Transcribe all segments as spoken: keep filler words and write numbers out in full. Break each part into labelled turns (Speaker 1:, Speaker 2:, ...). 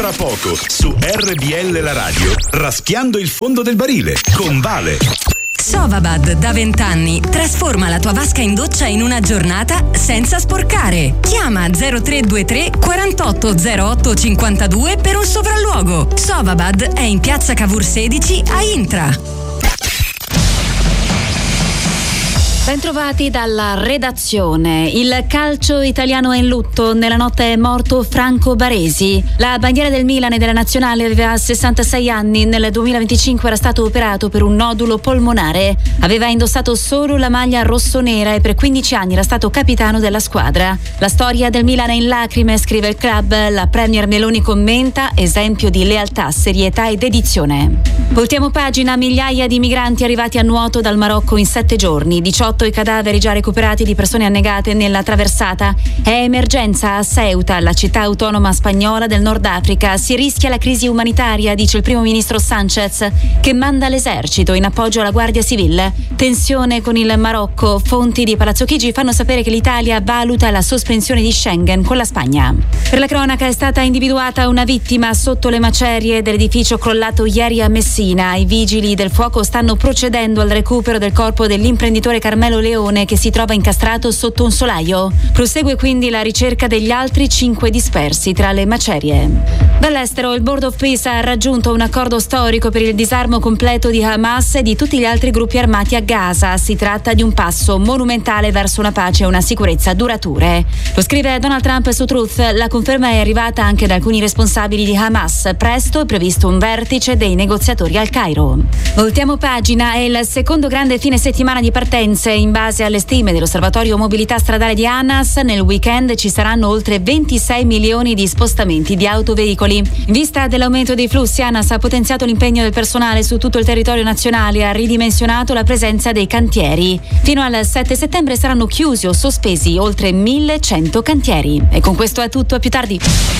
Speaker 1: Tra poco su R B L La Radio, raschiando il fondo del barile con Vale.
Speaker 2: Sovabad da vent'anni trasforma la tua vasca in doccia in una giornata senza sporcare. Chiama zero tre due tre quarantotto zero otto cinquantadue per un sopralluogo. Sovabad è in piazza Cavour sedici a Intra.
Speaker 3: Bentrovati dalla redazione. Il calcio italiano è in lutto. Nella notte è morto Franco Baresi. La bandiera del Milan e della nazionale aveva sessantasei anni. Nel duemilaventicinque era stato operato per un nodulo polmonare. Aveva indossato solo la maglia rossonera e per quindici anni era stato capitano della squadra. La storia del Milan è in lacrime, scrive il club. La Premier Meloni commenta: esempio di lealtà, serietà ed dedizione. Voltiamo pagina. Migliaia di migranti arrivati a nuoto dal Marocco in sette giorni. diciotto i cadaveri già recuperati di persone annegate nella traversata. È emergenza a Ceuta, la città autonoma spagnola del Nord Africa. Si rischia la crisi umanitaria, dice il primo ministro Sanchez, che manda l'esercito in appoggio alla Guardia Civile. Tensione con il Marocco. Fonti di Palazzo Chigi fanno sapere che l'Italia valuta la sospensione di Schengen con la Spagna. Per la cronaca è stata individuata una vittima sotto le macerie dell'edificio crollato ieri a Messina. I vigili del fuoco stanno procedendo al recupero del corpo dell'imprenditore Carmelo Leone, che si trova incastrato sotto un solaio. Prosegue quindi la ricerca degli altri cinque dispersi tra le macerie. Dall'estero il Board of Peace ha raggiunto un accordo storico per il disarmo completo di Hamas e di tutti gli altri gruppi armati a Gaza. Si tratta di un passo monumentale verso una pace e una sicurezza durature. Lo scrive Donald Trump su Truth. La conferma è arrivata anche da alcuni responsabili di Hamas. Presto è previsto un vertice dei negoziatori al Cairo. Voltiamo pagina. È il secondo grande fine settimana di partenze. In base alle stime dell'Osservatorio Mobilità Stradale di ANAS, nel weekend ci saranno oltre ventisei milioni di spostamenti di autoveicoli. In vista dell'aumento dei flussi, ANAS ha potenziato l'impegno del personale su tutto il territorio nazionale e ha ridimensionato la presenza dei cantieri. Fino al sette settembre saranno chiusi o sospesi oltre millecento cantieri. E con questo è tutto, a più tardi.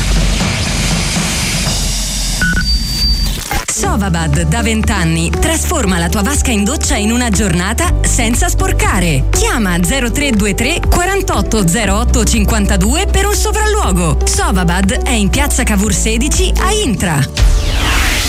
Speaker 2: Sovabad da vent'anni trasforma la tua vasca in doccia in una giornata senza sporcare. Chiama zero tre due tre quarantotto zero otto cinquantadue per un sopralluogo. Sovabad è in piazza Cavour sedici a Intra.